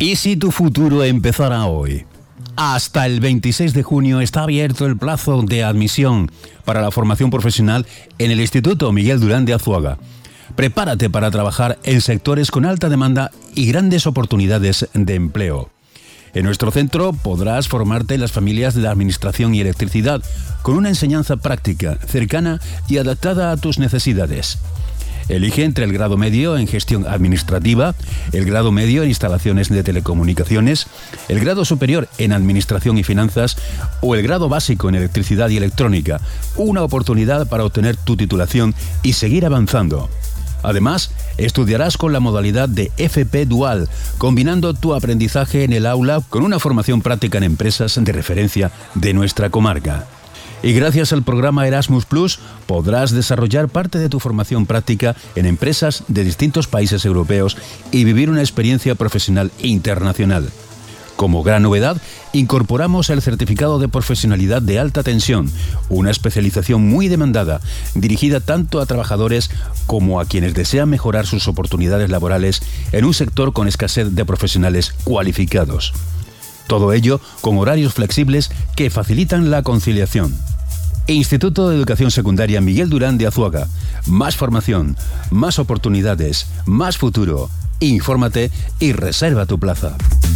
¿Y si tu futuro empezara hoy? Hasta el 26 de junio está abierto el plazo de admisión para la formación profesional en el Instituto Miguel Durán de Azuaga. Prepárate para trabajar en sectores con alta demanda y grandes oportunidades de empleo. En nuestro centro podrás formarte en las familias de administración y electricidad con una enseñanza práctica, cercana y adaptada a tus necesidades. Elige entre el grado medio en gestión administrativa, el grado medio en instalaciones de telecomunicaciones, el grado superior en administración y finanzas o el grado básico en electricidad y electrónica. Una oportunidad para obtener tu titulación y seguir avanzando. Además, estudiarás con la modalidad de FP Dual, combinando tu aprendizaje en el aula con una formación práctica en empresas de referencia de nuestra comarca. Y gracias al programa Erasmus Plus podrás desarrollar parte de tu formación práctica en empresas de distintos países europeos y vivir una experiencia profesional internacional. Como gran novedad, incorporamos el certificado de profesionalidad de alta tensión, una especialización muy demandada, dirigida tanto a trabajadores como a quienes desean mejorar sus oportunidades laborales en un sector con escasez de profesionales cualificados. Todo ello con horarios flexibles que facilitan la conciliación. Instituto de Educación Secundaria Miguel Durán de Azuaga. Más formación, más oportunidades, más futuro. Infórmate y reserva tu plaza.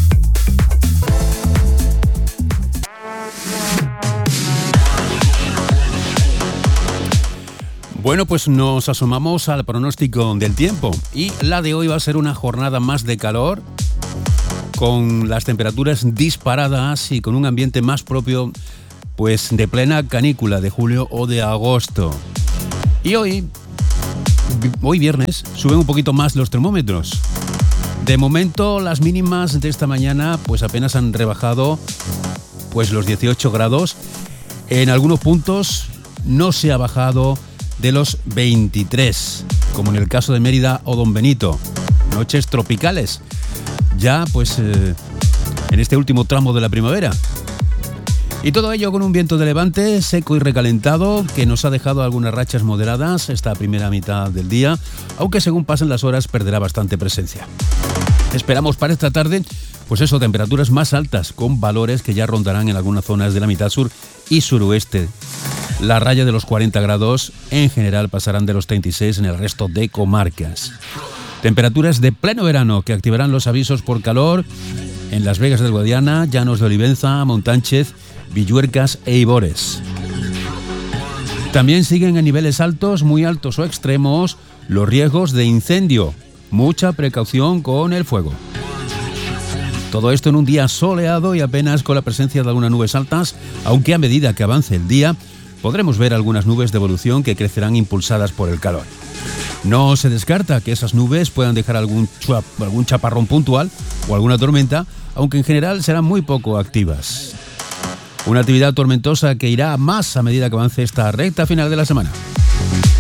Bueno, pues nos asomamos al pronóstico del tiempo y la de hoy va a ser una jornada más de calor, con las temperaturas disparadas y con un ambiente más propio pues de plena canícula de julio o de agosto. Y hoy viernes suben un poquito más los termómetros. De momento las mínimas de esta mañana pues apenas han rebajado pues los 18 grados. En algunos puntos no se ha bajado de los 23, como en el caso de Mérida o Don Benito. Noches tropicales, ya pues en este último tramo de la primavera. Y todo ello con un viento de levante seco y recalentado que nos ha dejado algunas rachas moderadas esta primera mitad del día, aunque según pasen las horas perderá bastante presencia. Esperamos para esta tarde, pues eso, temperaturas más altas, con valores que ya rondarán en algunas zonas de la mitad sur y suroeste. La raya de los 40 grados en general pasarán de los 36 en el resto de comarcas. Temperaturas de pleno verano que activarán los avisos por calor en Las Vegas del Guadiana, Llanos de Olivenza, Montánchez, Villuercas e Ibores. También siguen a niveles altos, muy altos o extremos, los riesgos de incendio. Mucha precaución con el fuego. Todo esto en un día soleado y apenas con la presencia de algunas nubes altas, aunque a medida que avance el día podremos ver algunas nubes de evolución que crecerán impulsadas por el calor. No se descarta que esas nubes puedan dejar algún chaparrón puntual o alguna tormenta, aunque en general serán muy poco activas. Una actividad tormentosa que irá más a medida que avance esta recta final de la semana.